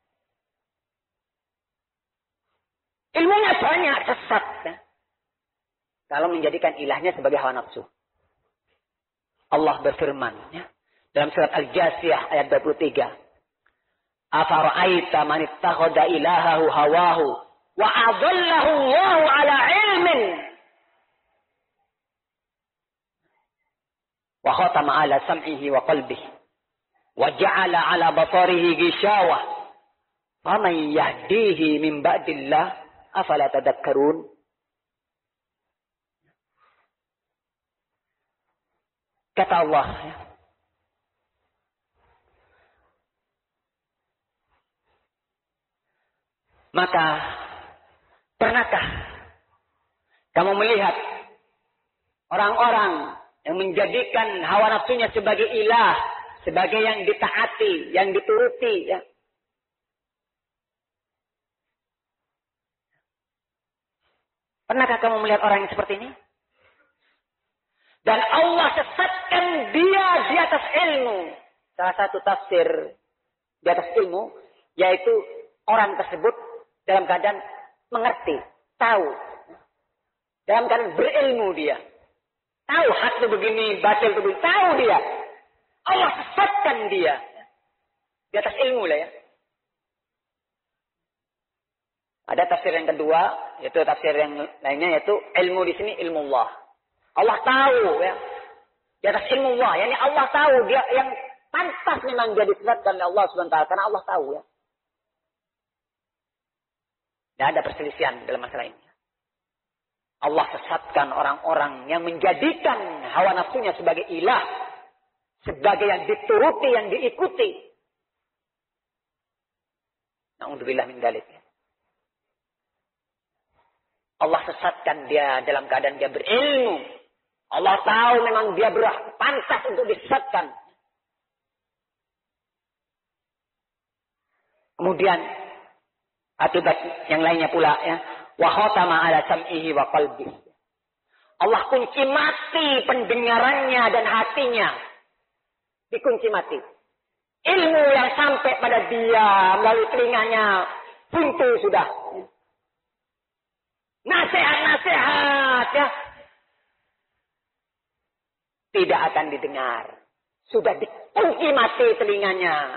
Ilmunya banyak, sesat. Ya. Kalau menjadikan ilahnya sebagai hawa nafsu. Allah berfirman ya, dalam surat Al-Jasiyah ayat dua puluh tiga. Afara'aita man ittakhadha ilahahu hawahu wa adallahu Allahu ala ilmin wa khatama ala sam'ihi wa qalbihi wa ja'ala ala basarihi ghishawah faman yahdihi min ba'dillah afala tadhakkarun. Kata Allah, ya. Maka, pernahkah kamu melihat orang-orang yang menjadikan hawa nafsunya sebagai ilah, sebagai yang ditaati, yang dituruti, ya. Pernahkah kamu melihat orang yang seperti ini? Dan Allah sesatkan dia di atas ilmu. Salah satu tafsir di atas ilmu, yaitu orang tersebut dalam keadaan mengerti, tahu. Dalam keadaan berilmu dia. Tahu hak itu begini, batil itu begini. Tahu dia. Allah sesatkan dia. Di atas ilmu lah ya. Ada tafsir yang kedua, yaitu tafsir yang lainnya, yaitu ilmu di sini ilmu Allah. Allah tahu ya. Di atas ilmu Allah. Yani Allah tahu dia yang pantas memang dia disesatkan oleh Allah subhanahu wa taala. Karena Allah tahu ya. Tidak ada perselisihan dalam masalah ini. Allah sesatkan orang-orang yang menjadikan hawa nafsunya sebagai ilah. Sebagai yang dituruti, yang diikuti. Na'udzubillah min dzalik. Allah sesatkan dia dalam keadaan dia berilmu. Allah tahu memang dia berhak pantas untuk disesatkan. Kemudian akibat yang lainnya pula ya, wa khatama ala sam'ihi wa qalbihi. Allah kunci mati pendengarannya dan hatinya. Dikunci mati. Ilmu yang sampai pada dia melalui telinganya buntu sudah. Nasihat-nasihat ya. Tidak akan didengar. Sudah dikunci mati telinganya.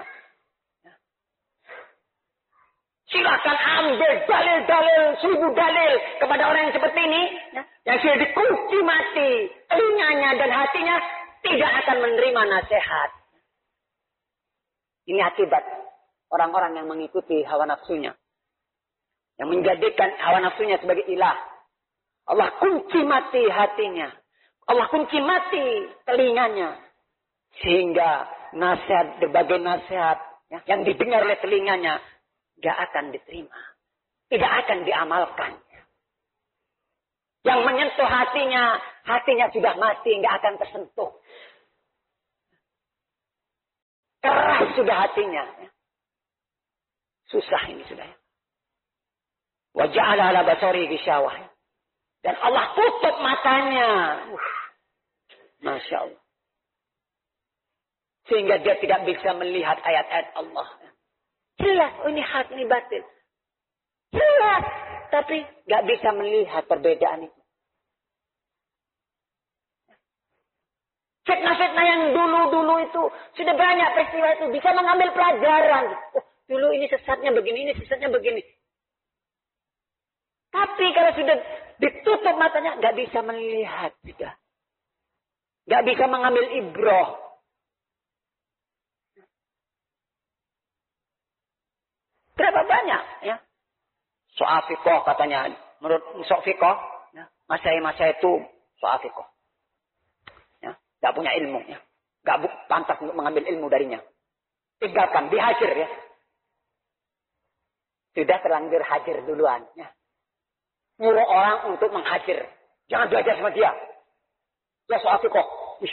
Silakan ambil dalil-dalil, seribu dalil kepada orang yang seperti ini. Yang sudah dikunci mati telinganya dan hatinya, tidak akan menerima nasihat. Ini akibat orang-orang yang mengikuti hawa nafsunya. Yang menjadikan hawa nafsunya sebagai ilah. Allah kunci mati hatinya. Allah kunci mati telinganya. Sehingga nasihat, berbagai nasihat ya, yang didengar oleh telinganya gak akan diterima. Tidak akan diamalkan. Yang menyentuh hatinya, hatinya sudah mati, gak akan tersentuh. Keras sudah hatinya. Ya. Susah ini sudah. Ya. Wa ja'ala ala basari ghishawah. Dan Allah tutup matanya. Uh. Masya Allah. Sehingga dia tidak bisa melihat ayat-ayat Allah. Jelas, oh ini hak, ini batil. Jelas, tapi nggak bisa melihat perbedaan itu. Fitnah-fitnah yang dulu-dulu itu sudah banyak peristiwa itu bisa mengambil pelajaran. Oh, dulu ini sesatnya begini, ini sesatnya begini. Tapi kalau sudah ditutup matanya, nggak bisa melihat sudah. Nggak bisa mengambil ibroh. Berapa banyak ya? Soal fikoh katanya, menurut soal fikoh, ya, masai-masai itu soal fikoh. Ya, nggak punya ilmu, ya. Nggak pantas untuk mengambil ilmu darinya. Tinggalkan, dihajar ya. Sudah terlanjur hajar duluan. Ya. Nyuruh orang untuk menghajar. Jangan belajar sama dia. Ya soal fikoh.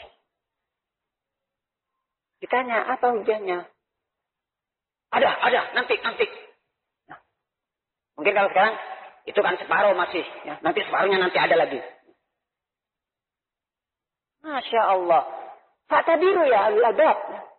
Ditanya, apa hujahnya? Ada, ada, nanti, nanti. Nah, mungkin kalau sekarang, itu kan separuh masih. Ya. Nanti separuhnya nanti ada lagi. Masya Allah. Fakta biru ya, al-adab.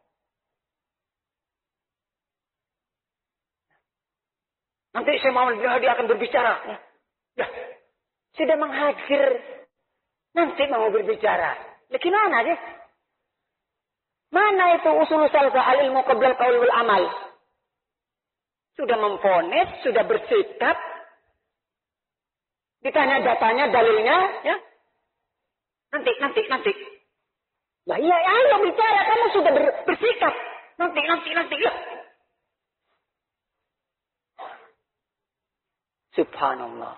Nanti saya mau dia akan berbicara. Ya. Ya. Sudah menghajar. Nanti mau berbicara. Ya, gimana deh? Mana itu usul salsa al-ilmu qabla al-qaul wal amal? Sudah memvonis, sudah bersikap. Ditanya datanya, dalilnya, ya. Nanti, nanti, nanti. Lah iya, ayo bicara, kamu sudah ber, bersikap. Nanti, nanti, nanti. Ya. Subhanallah.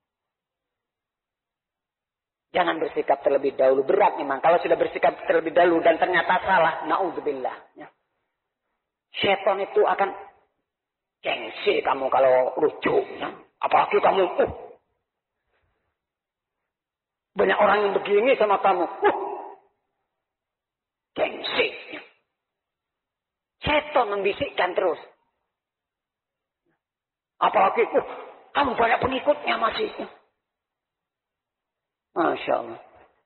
Jangan bersikap terlebih dahulu. Berat memang. Kalau sudah bersikap terlebih dahulu dan ternyata salah, na'udzubillah. Ya. Syaitan itu akan gengsi kamu kalau rujuk. Ya. Apalagi kamu, uh, banyak orang yang begini sama kamu. Uh, gengsi. Ya. Syaitan membisikkan terus. Apalagi, uh, kamu banyak pengikutnya masih. Ya. Masya Allah.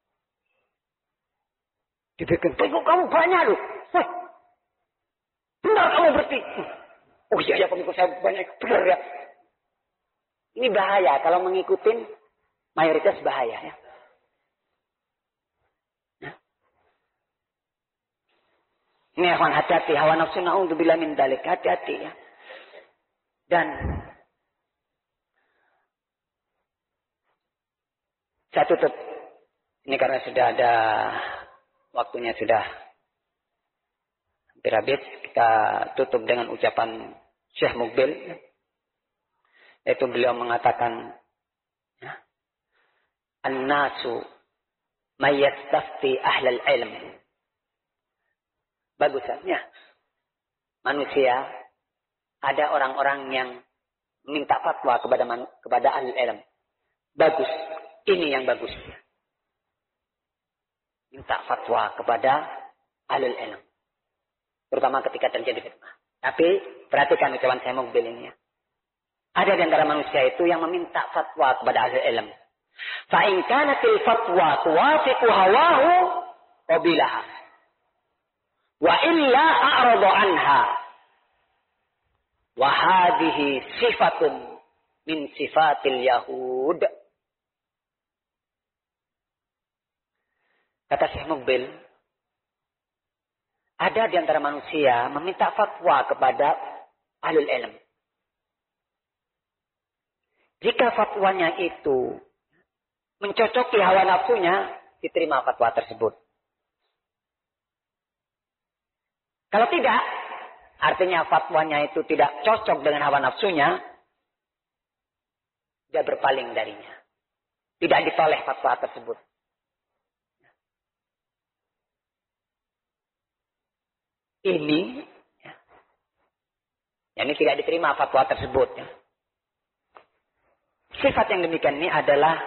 Dibikin pengikut kamu banyak loh. Wah, benar kamu berarti. Oh iya, ya pengikut saya banyak. Benar ya. Ini bahaya. Kalau mengikutin mayoritas bahaya. Ya. Nah. Ini akan hati-hati. Hawa nafsu na'udzubillah min dalik. Hati-hati ya. Dan saya tutup. Ini karena sudah ada waktunya sudah hampir habis. Kita tutup dengan ucapan Syekh Mukbil. Yaitu beliau mengatakan, ya, An-nasu mayyastafti ahlal ilm. Bagusannya. Manusia, ada orang-orang yang minta fatwa kepada kepada ahli ilm. Bagus. Ini yang bagus. Minta fatwa kepada ahlul ilm. Terutama ketika terjadi fitnah. Tapi perhatikan ucapan saya Mukbil ini ya. Ada di antara manusia itu yang meminta fatwa kepada ahlul ilm. Fa in kanatil fatwa tuwafiqu hawahu qabilaha. Wa illa a'rada anha. Wa hadhihi sifatun min sifatil yahud. Kata Syekh Mukbil, ada di antara manusia meminta fatwa kepada ahlul ilm. Jika fatwanya itu mencocoki hawa nafsunya, diterima fatwa tersebut. Kalau tidak, artinya fatwanya itu tidak cocok dengan hawa nafsunya, dia berpaling darinya. Tidak ditoleh fatwa tersebut. Ini, ya, ini tidak diterima fatwa tersebut. Ya. Sifat yang demikian ini adalah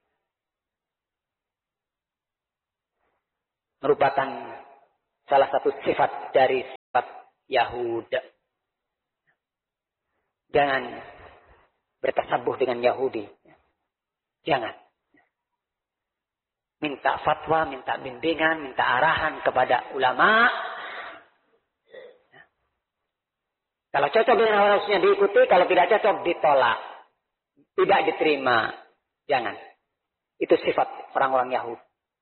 merupakan salah satu sifat dari sifat Yahud. Jangan bertasabuh dengan Yahudi. Jangan. minta fatwa, minta bimbingan, minta arahan kepada ulama. Kalau cocok dengan hawa nafsunya diikuti, kalau tidak cocok ditolak. Tidak diterima. Jangan. Itu sifat orang-orang Yahudi.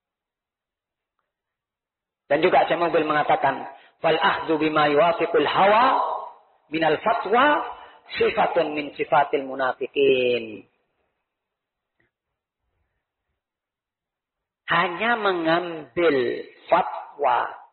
Dan juga Syekh Mubil mengatakan, "Fal akhdhu bima yuwafiqul hawa minal fatwa sifatun min sifatil munafiqin." Hanya mengambil fatwa